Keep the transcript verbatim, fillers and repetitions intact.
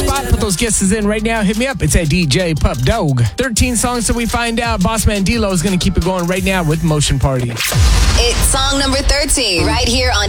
spot. Put those guesses in right now. Hit me up. It's at D J Pup Dog. thirteen songs till we find out. Bossman D-Lo is going to keep it going right now with Motion Party. It's song number thirteen right here on